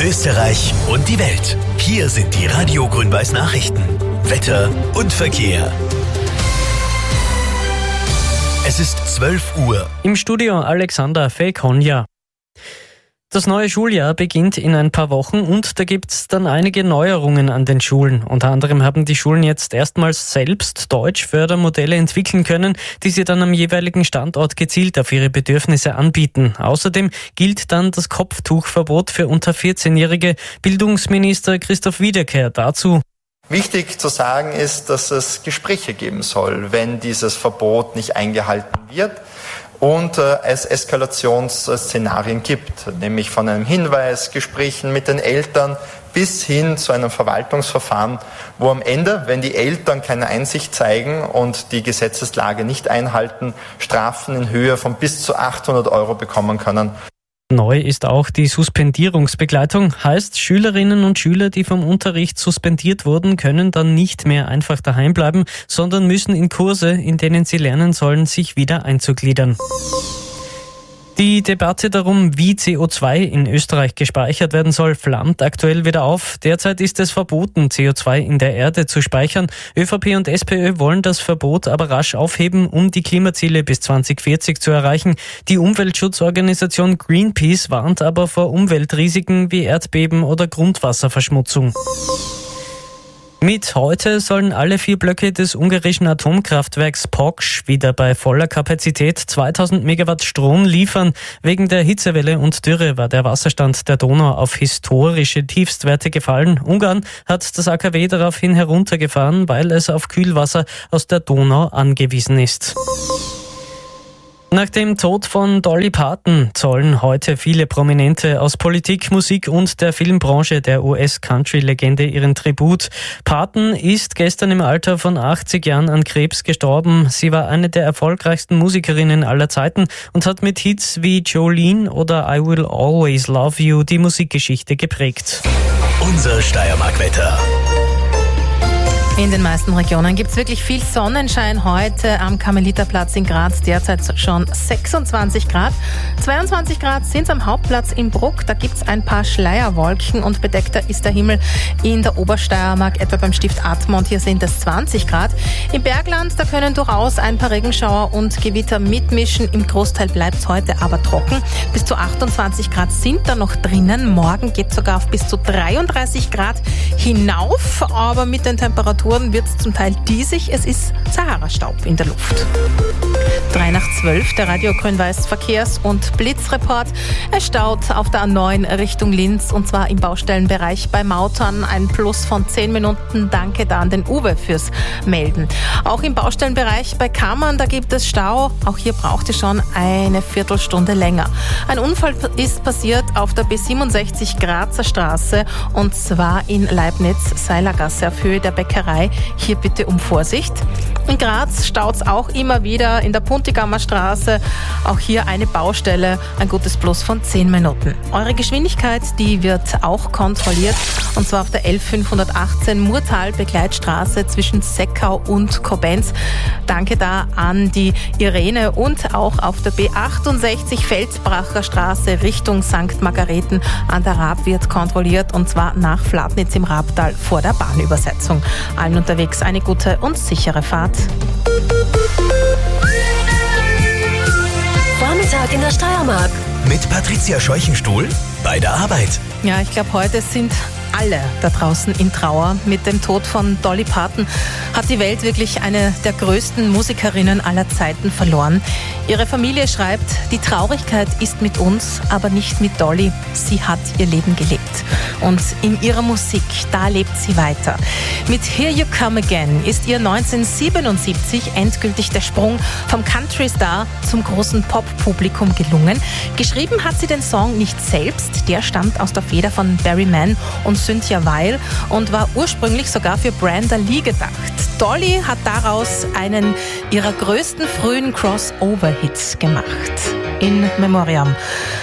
Österreich und die Welt. Hier sind die Radio Grün-Weiß Nachrichten. Wetter und Verkehr. Es ist 12 Uhr. Im Studio Alexander Fekonja. Das neue Schuljahr beginnt in ein paar Wochen und da gibt's dann einige Neuerungen an den Schulen. Unter anderem haben die Schulen jetzt erstmals selbst Deutschfördermodelle entwickeln können, die sie dann am jeweiligen Standort gezielt auf ihre Bedürfnisse anbieten. Außerdem gilt dann das Kopftuchverbot für unter 14-Jährige. Bildungsminister Christoph Wiederkehr dazu. Wichtig zu sagen ist, dass es Gespräche geben soll, wenn dieses Verbot nicht eingehalten wird und es Eskalationsszenarien gibt, nämlich von einem Hinweis, Gesprächen mit den Eltern bis hin zu einem Verwaltungsverfahren, wo am Ende, wenn die Eltern keine Einsicht zeigen und die Gesetzeslage nicht einhalten, Strafen in Höhe von bis zu 800 € bekommen können. Neu ist auch die Suspendierungsbegleitung. Heißt, Schülerinnen und Schüler, die vom Unterricht suspendiert wurden, können dann nicht mehr einfach daheim bleiben, sondern müssen in Kurse, in denen sie lernen sollen, sich wieder einzugliedern. Die Debatte darum, wie CO2 in Österreich gespeichert werden soll, flammt aktuell wieder auf. Derzeit ist es verboten, CO2 in der Erde zu speichern. ÖVP und SPÖ wollen das Verbot aber rasch aufheben, um die Klimaziele bis 2040 zu erreichen. Die Umweltschutzorganisation Greenpeace warnt aber vor Umweltrisiken wie Erdbeben oder Grundwasserverschmutzung. Mit heute sollen alle 4 Blöcke des ungarischen Atomkraftwerks Paks wieder bei voller Kapazität 2000 Megawatt Strom liefern. Wegen der Hitzewelle und Dürre war der Wasserstand der Donau auf historische Tiefstwerte gefallen. Ungarn hat das AKW daraufhin heruntergefahren, weil es auf Kühlwasser aus der Donau angewiesen ist. Nach dem Tod von Dolly Parton zollen heute viele Prominente aus Politik, Musik und der Filmbranche der US-Country-Legende ihren Tribut. Parton ist gestern im Alter von 80 Jahren an Krebs gestorben. Sie war eine der erfolgreichsten Musikerinnen aller Zeiten und hat mit Hits wie Jolene oder I Will Always Love You die Musikgeschichte geprägt. Unser Steiermark-Wetter. In den meisten Regionen gibt es wirklich viel Sonnenschein heute am Karmeliterplatz in Graz, derzeit schon 26 Grad. 22 Grad sind es am Hauptplatz in Bruck, da gibt es ein paar Schleierwolken und bedeckter ist der Himmel in der Obersteiermark, etwa beim Stift Admont, hier sind es 20 Grad. Im Bergland, da können durchaus ein paar Regenschauer und Gewitter mitmischen, im Großteil bleibt es heute aber trocken. Bis zu 28 Grad sind da noch drinnen, morgen geht es sogar auf bis zu 33 Grad hinauf, aber mit den Temperaturen wird es zum Teil diesig. Es ist Sahara-Staub in der Luft. 3:12, der Radio Grün-Weiß Verkehrs- und Blitzreport. Es staut auf der A9 Richtung Linz und zwar im Baustellenbereich bei Mautern. Ein Plus von 10 Minuten. Danke da an den Uwe fürs Melden. Auch im Baustellenbereich bei Kammern, da gibt es Stau. Auch hier braucht es schon eine Viertelstunde länger. Ein Unfall ist passiert auf der B67 Grazer Straße und zwar in Leibniz-Seilergasse auf Höhe der Bäckerei. Hier bitte um Vorsicht. In Graz staut es auch immer wieder in der Puntigammer Straße. Auch hier eine Baustelle, ein gutes Plus von 10 Minuten. Eure Geschwindigkeit, die wird auch kontrolliert. Und zwar auf der L518 Murtal-Begleitstraße zwischen Seckau und Koblenz. Danke da an die Irene. Und auch auf der B68 Felsbracher Straße Richtung St. Margareten an der Raab wird kontrolliert. Und zwar nach Flatnitz im Rabtal vor der Bahnübersetzung. Allen unterwegs eine gute und sichere Fahrt. Vormittag in der Steiermark. Mit Patricia Scheuchenstuhl bei der Arbeit. Ja, ich glaube, heute sind alle da draußen in Trauer. Mit dem Tod von Dolly Parton hat die Welt wirklich eine der größten Musikerinnen aller Zeiten verloren. Ihre Familie schreibt, die Traurigkeit ist mit uns, aber nicht mit Dolly. Sie hat ihr Leben gelebt. Und in ihrer Musik, da lebt sie weiter. Mit Here You Come Again ist ihr 1977 endgültig der Sprung vom Country-Star zum großen Pop-Publikum gelungen. Geschrieben hat sie den Song nicht selbst, der stammt aus der Feder von Barry Mann und Cynthia Weil und war ursprünglich sogar für Brenda Lee gedacht. Dolly hat daraus einen ihrer größten frühen Crossover-Hits gemacht. In Memoriam.